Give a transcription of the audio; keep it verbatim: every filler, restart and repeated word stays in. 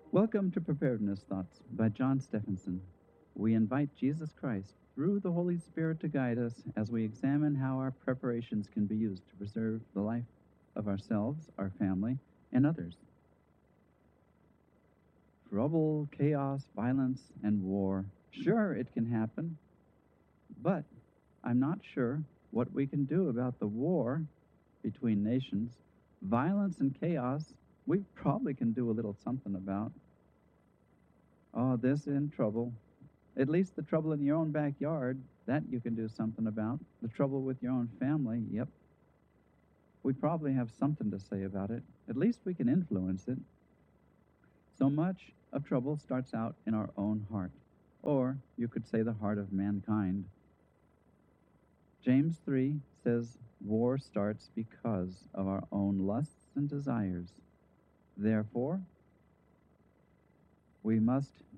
Welcome to Preparedness Thoughts by John Stephenson. We invite Jesus Christ through the Holy Spirit to guide us as we examine how our preparations can be used to preserve the life of ourselves, our family, and others. Trouble, chaos, violence, and war. Sure, it can happen, but I'm not sure what we can do about the war between nations. Violence and chaos, we probably can do a little something about. Oh, this in trouble. At least the trouble in your own backyard, that you can do something about. The trouble with your own family, yep. We probably have something to say about it. At least we can influence it. So much of trouble starts out in our own heart, or you could say the heart of mankind. James three says war starts because of our own lusts and desires. Therefore, we must